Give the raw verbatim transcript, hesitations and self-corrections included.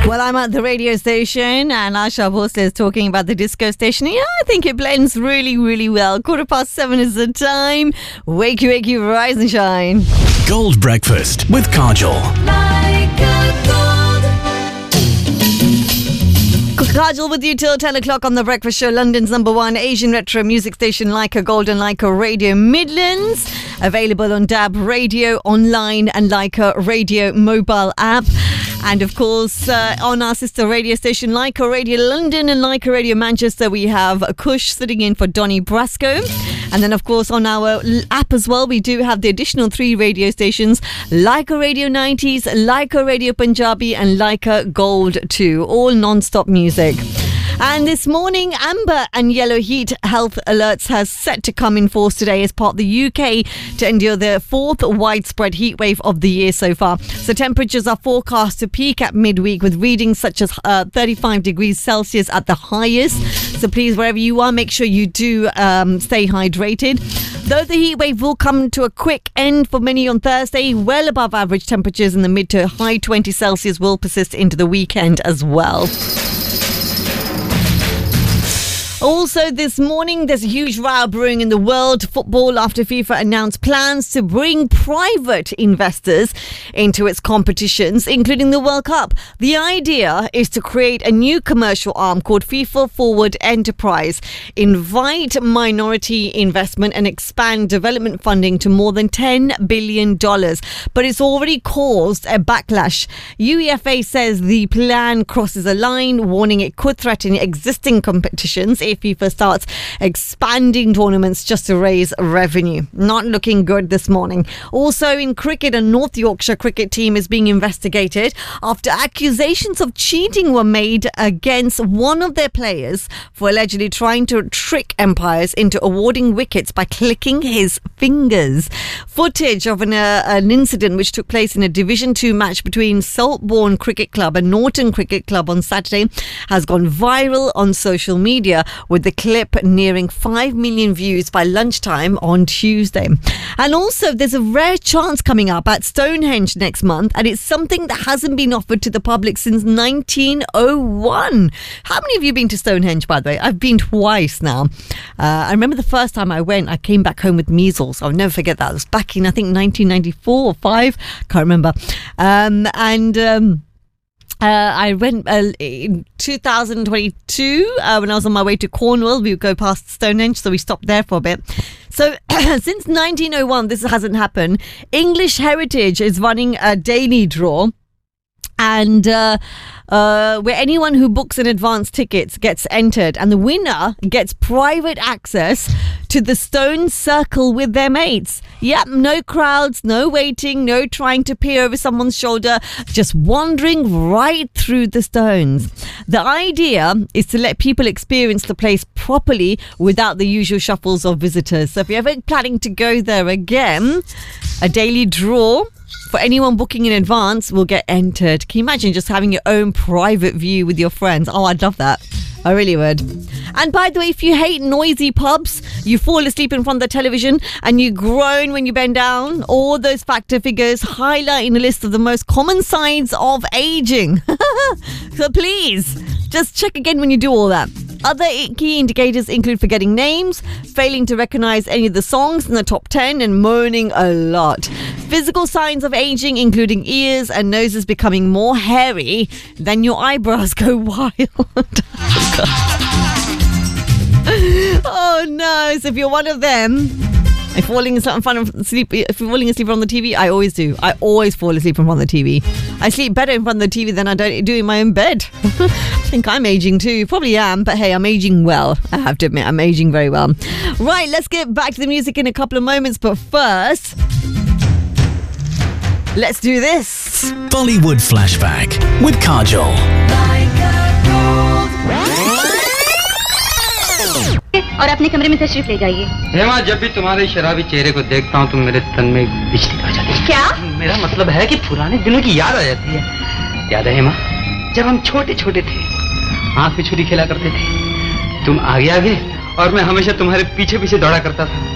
Well, I'm at the radio station and Asha Bhosle is talking about the disco station. Yeah, I think it blends really, really well. Quarter past seven is the time. Wakey, wakey, rise and shine. Gold Breakfast with Kajol. Like a gold. Kajol with you till ten o'clock on The Breakfast Show, London's number one Asian retro music station, Like a Gold and Like a Radio Midlands. Available on D A B Radio online and Like a Radio mobile app. And of course, uh, on our sister radio station, Leica Radio London and Leica Radio Manchester, we have Kush sitting in for Donny Brasco. And then, of course, on our app as well, we do have the additional three radio stations, Leica Radio nineties, Leica Radio Punjabi and Leica Gold two, all non-stop music. And this morning, amber and yellow heat health alerts has set to come in force today as part of the U K to endure the fourth widespread heat wave of the year so far. So temperatures are forecast to peak at midweek with readings such as uh, thirty-five degrees Celsius at the highest. So please, wherever you are, make sure you do um, stay hydrated. Though the heat wave will come to a quick end for many on Thursday, well above average temperatures in the mid to high twenty Celsius will persist into the weekend as well. Also this morning, there's a huge row brewing in the world football after FIFA announced plans to bring private investors into its competitions, including the World Cup. The idea is to create a new commercial arm called FIFA Forward Enterprise, invite minority investment and expand development funding to more than ten billion dollars. But it's already caused a backlash. UEFA says the plan crosses a line, warning it could threaten existing competitions if FIFA starts expanding tournaments just to raise revenue. Not looking good this morning. Also in cricket, a North Yorkshire cricket team is being investigated after accusations of cheating were made against one of their players for allegedly trying to trick umpires into awarding wickets by clicking his fingers. Footage of an, uh, an incident which took place in a Division two match between Saltbourne Cricket Club and Norton Cricket Club on Saturday has gone viral on social media, with the clip nearing five million views by lunchtime on Tuesday. And also, there's a rare chance coming up at Stonehenge next month, and it's something that hasn't been offered to the public since nineteen oh one. How many of you have been to Stonehenge, by the way? I've been twice now. Uh, I remember the first time I went, I came back home with measles. I'll never forget that. It was back in, I think, nineteen ninety-four or five. Can't remember. Um, and... Um, Uh, I went uh, in two thousand twenty-two uh, when I was on my way to Cornwall. We would go past Stonehenge, so we stopped there for a bit. So since nineteen oh one, this hasn't happened. English Heritage is running a daily draw. And uh, uh, where anyone who books in advance tickets gets entered, and the winner gets private access to the Stone Circle with their mates. Yep, no crowds, no waiting, no trying to peer over someone's shoulder, just wandering right through the stones. The idea is to let people experience the place properly without the usual shuffles of visitors. So if you're ever planning to go there again, a daily draw for anyone booking in advance will get entered. Can you imagine just having your own private view with your friends? Oh, I'd love that. I really would. And by the way, if you hate noisy pubs, you fall asleep in front of the television and you groan when you bend down, all those factor figures highlighting a list of the most common signs of aging. So please, just check again when you do all that. Other key indicators include forgetting names, failing to recognize any of the songs in the top ten, and moaning a lot. Physical signs of aging, including ears and noses becoming more hairy, then your eyebrows go wild. Oh no, so if you're one of them, if falling asleep in front of sleep, if you're falling asleep on the T V, I always do. I always fall asleep in front of the T V. I sleep better in front of the T V than I don't do in my own bed. I think I'm aging too. Probably am, but hey, I'm aging well. I have to admit, I'm aging very well. Right, let's get back to the music in a couple of moments, but first, let's do this. Bollywood Flashback with Kajol. और अपने कमरे में तशरीफ ले जाइए। हेमा, जब भी तुम्हारे शराबी चेहरे को देखता हूँ तो मेरे तन में बिजली आ जाती है। क्या? मेरा मतलब है कि पुराने दिनों की याद आ जाती है। याद है हेमा, जब हम छोटे छोटे थे, आंख में छुरी खेला करते थे, तुम आगे आगे और मैं हमेशा तुम्हारे पीछे पीछे दौड़ा करता था।